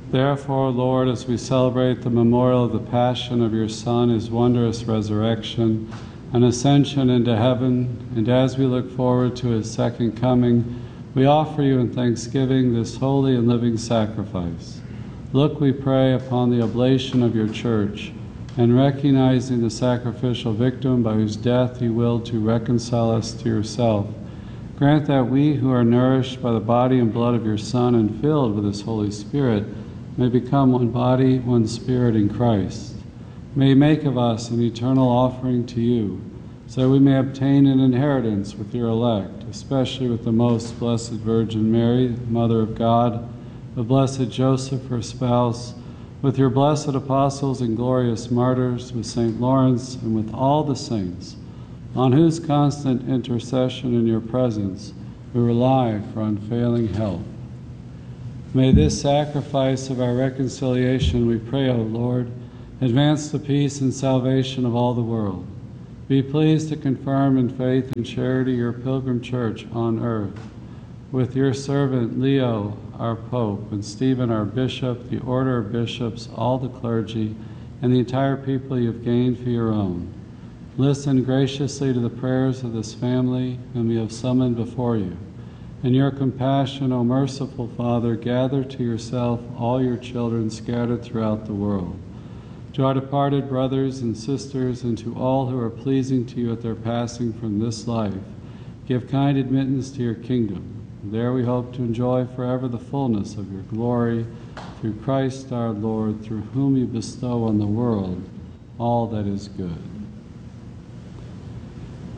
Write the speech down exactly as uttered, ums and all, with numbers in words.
Therefore, Lord, as we celebrate the memorial of the passion of your Son, his wondrous resurrection and ascension into heaven, and as we look forward to his second coming, we offer you in thanksgiving this holy and living sacrifice. Look, we pray, upon the oblation of your church, and recognizing the sacrificial victim by whose death you willed to reconcile us to yourself, grant that we who are nourished by the body and blood of your Son and filled with his Holy Spirit may become one body, one spirit in Christ. May you make of us an eternal offering to you, so that we may obtain an inheritance with your elect, especially with the most blessed Virgin Mary, Mother of God, the blessed Joseph, her spouse, with your blessed apostles and glorious martyrs, with Saint Lawrence, and with all the saints, on whose constant intercession in your presence we rely for unfailing help. May this sacrifice of our reconciliation, we pray, O Lord, advance the peace and salvation of all the world. Be pleased to confirm in faith and charity your pilgrim church on earth. With your servant Leo, our Pope, and Stephen, our Bishop, the order of bishops, all the clergy, and the entire people you have gained for your own. Listen graciously to the prayers of this family whom you have summoned before you. In your compassion, O merciful Father, gather to yourself all your children scattered throughout the world. To our departed brothers and sisters, and to all who are pleasing to you at their passing from this life, give kind admittance to your kingdom. There we hope to enjoy forever the fullness of your glory, through Christ our Lord, through whom you bestow on the world all that is good.